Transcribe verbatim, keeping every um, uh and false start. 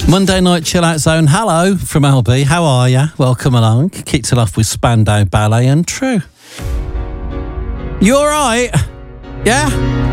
Monday night chill out zone. Hello from L B. How are ya? Welcome along. Kicked it off with Spandau Ballet and True. You all right? Yeah?